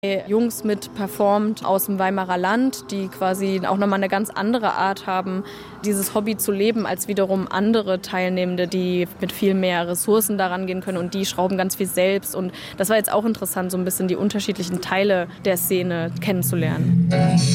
Jungs mit performt aus dem Weimarer Land, die quasi auch nochmal eine ganz andere Art haben, dieses Hobby zu leben, als wiederum andere Teilnehmende, die mit viel mehr Ressourcen daran gehen können und die schrauben ganz viel selbst. Und das war jetzt auch interessant, so ein bisschen die unterschiedlichen Teile der Szene kennenzulernen.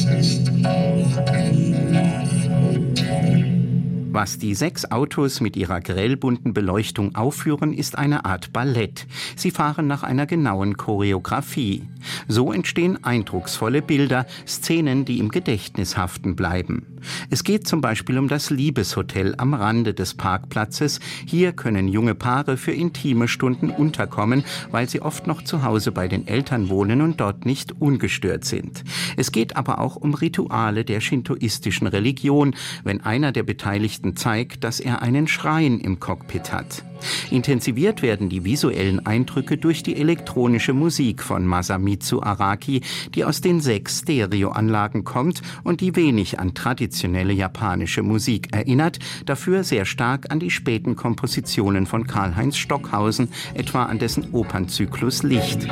Was die 6 Autos mit ihrer grellbunten Beleuchtung aufführen, ist eine Art Ballett. Sie fahren nach einer genauen Choreografie. So entstehen eindrucksvolle Bilder, Szenen, die im Gedächtnis haften bleiben. Es geht zum Beispiel um das Liebeshotel am Rande des Parkplatzes. Hier können junge Paare für intime Stunden unterkommen, weil sie oft noch zu Hause bei den Eltern wohnen und dort nicht ungestört sind. Es geht aber auch um Rituale der shintoistischen Religion, wenn einer der Beteiligten zeigt, dass er einen Schrein im Cockpit hat. Intensiviert werden die visuellen Eindrücke durch die elektronische Musik von Masamitsu Araki, die aus den 6 Stereoanlagen kommt und die wenig an traditionelle japanische Musik erinnert, dafür sehr stark an die späten Kompositionen von Karlheinz Stockhausen, etwa an dessen Opernzyklus Licht.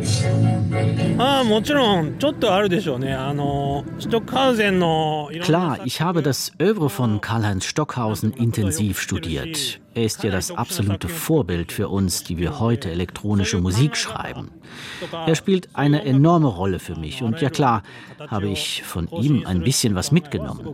Klar, ich habe das Œuvre von Karlheinz Stockhausen intensiv studiert. Er ist ja das absolute Vorbild für uns, die wir heute elektronische Musik schreiben. Er spielt eine enorme Rolle für mich und ja klar, habe ich von ihm ein bisschen was mitgenommen.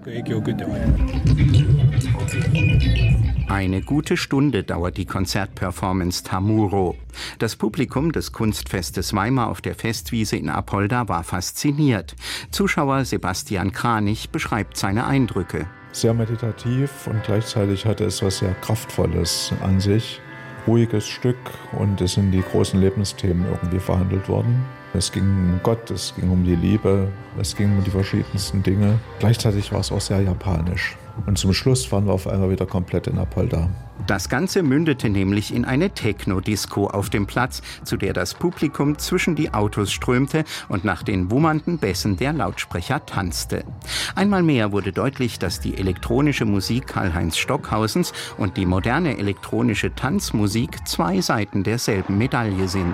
Eine gute Stunde dauert die Konzertperformance Tamuro. Das Publikum des Kunstfestes Weimar auf der Festwiese in Apolda war fasziniert. Zuschauer Sebastian Kranich beschreibt seine Eindrücke. Sehr meditativ und gleichzeitig hatte es was sehr Kraftvolles an sich. Ruhiges Stück und es sind die großen Lebensthemen irgendwie verhandelt worden. Es ging um Gott, es ging um die Liebe, es ging um die verschiedensten Dinge. Gleichzeitig war es auch sehr japanisch. Und zum Schluss waren wir auf einmal wieder komplett in Apolda. Das Ganze mündete nämlich in eine Techno-Disco auf dem Platz, zu der das Publikum zwischen die Autos strömte und nach den wummernden Bässen der Lautsprecher tanzte. Einmal mehr wurde deutlich, dass die elektronische Musik Karlheinz Stockhausens und die moderne elektronische Tanzmusik 2 Seiten derselben Medaille sind.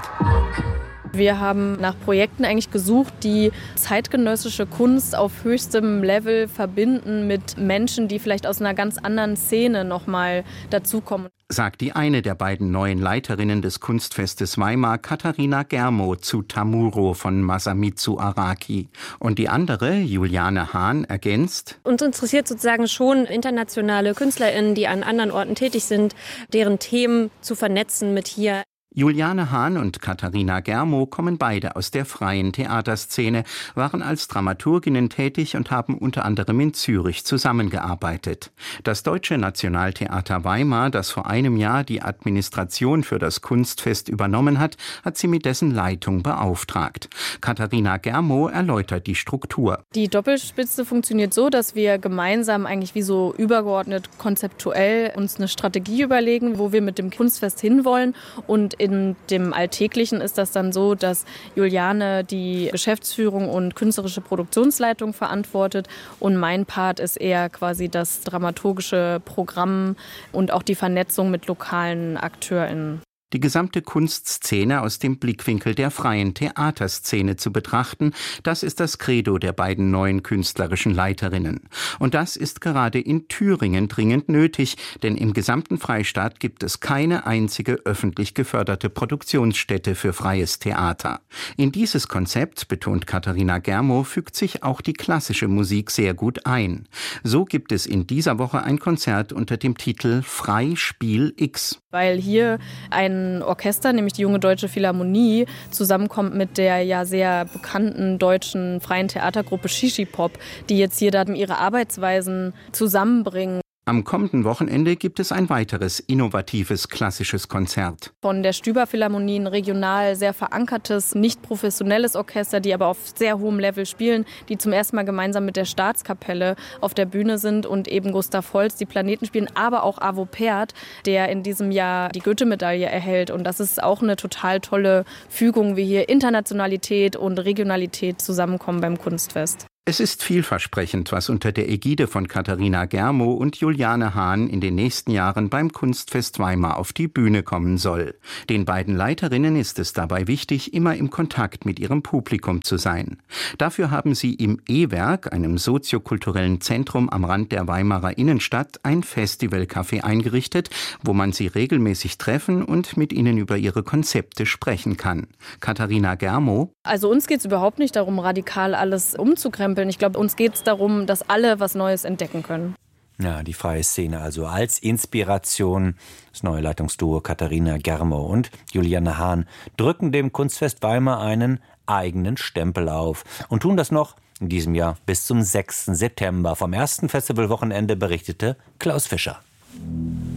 Wir haben nach Projekten eigentlich gesucht, die zeitgenössische Kunst auf höchstem Level verbinden mit Menschen, die vielleicht aus einer ganz anderen Szene nochmal dazukommen. Sagt die eine der beiden neuen Leiterinnen des Kunstfestes Weimar, Katharina Germo, zu Tamuro von Masamitsu Araki. Und die andere, Juliane Hahn, ergänzt: Uns interessiert sozusagen schon internationale KünstlerInnen, die an anderen Orten tätig sind, deren Themen zu vernetzen mit hier. Juliane Hahn und Katharina Germo kommen beide aus der freien Theaterszene, waren als Dramaturginnen tätig und haben unter anderem in Zürich zusammengearbeitet. Das Deutsche Nationaltheater Weimar, das vor einem Jahr die Administration für das Kunstfest übernommen hat, hat sie mit dessen Leitung beauftragt. Katharina Germo erläutert die Struktur. Die Doppelspitze funktioniert so, dass wir gemeinsam eigentlich wie so übergeordnet konzeptuell uns eine Strategie überlegen, wo wir mit dem Kunstfest hinwollen, und in dem Alltäglichen ist das dann so, dass Juliane die Geschäftsführung und künstlerische Produktionsleitung verantwortet und mein Part ist eher quasi das dramaturgische Programm und auch die Vernetzung mit lokalen AkteurInnen. Die gesamte Kunstszene aus dem Blickwinkel der freien Theaterszene zu betrachten, das ist das Credo der beiden neuen künstlerischen Leiterinnen. Und das ist gerade in Thüringen dringend nötig, denn im gesamten Freistaat gibt es keine einzige öffentlich geförderte Produktionsstätte für freies Theater. In dieses Konzept, betont Katharina Germo, fügt sich auch die klassische Musik sehr gut ein. So gibt es in dieser Woche ein Konzert unter dem Titel Freispiel X. Weil hier ein Orchester, nämlich die Junge Deutsche Philharmonie, zusammenkommt mit der ja sehr bekannten deutschen freien Theatergruppe Shishi Pop, die jetzt hier dann ihre Arbeitsweisen zusammenbringen. Am kommenden Wochenende gibt es ein weiteres innovatives klassisches Konzert. Von der Stüber Philharmonie ein regional sehr verankertes, nicht professionelles Orchester, die aber auf sehr hohem Level spielen, die zum ersten Mal gemeinsam mit der Staatskapelle auf der Bühne sind und eben Gustav Holst die Planeten spielen, aber auch Arvo Pärt, der in diesem Jahr die Goethe-Medaille erhält. Und das ist auch eine total tolle Fügung, wie hier Internationalität und Regionalität zusammenkommen beim Kunstfest. Es ist vielversprechend, was unter der Ägide von Katharina Germow und Juliane Hahn in den nächsten Jahren beim Kunstfest Weimar auf die Bühne kommen soll. Den beiden Leiterinnen ist es dabei wichtig, immer im Kontakt mit ihrem Publikum zu sein. Dafür haben sie im E-Werk, einem soziokulturellen Zentrum am Rand der Weimarer Innenstadt, ein Festivalcafé eingerichtet, wo man sie regelmäßig treffen und mit ihnen über ihre Konzepte sprechen kann. Katharina Germow: Also uns geht es überhaupt nicht darum, radikal alles umzukrempeln. Ich glaube, uns geht es darum, dass alle was Neues entdecken können. Ja, die freie Szene also als Inspiration. Das neue Leitungsduo Katharina Germow und Juliane Hahn drücken dem Kunstfest Weimar einen eigenen Stempel auf und tun das noch in diesem Jahr bis zum 6. September. Vom ersten Festivalwochenende berichtete Klaus Fischer.